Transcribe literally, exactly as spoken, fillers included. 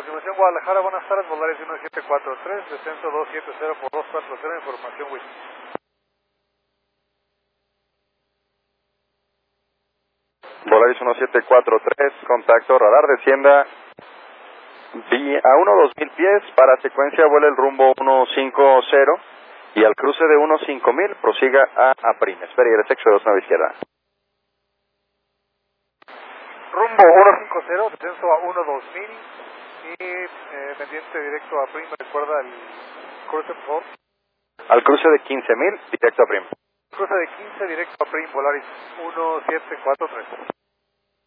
Aproximación Guadalajara, buenas tardes, Volaris uno siete cuatro tres, descenso dos siete cero por dos cuatro cero, información Win. Volaris uno siete cuatro tres, contacto radar, descienda a uno dos mil pies, para secuencia vuela el rumbo uno cinco cero y al cruce de uno cinco mil prosiga a Aprim. Espera, y el sexo dos nueve izquierda. Rumbo uno cinco cero, descenso a uno dos mil y eh, pendiente directo a Aprim, recuerda el cruce por favor. Al cruce de quince mil, directo a Aprim. Cruce de quince, directo a Aprim, Volaris uno siete cuatro tres.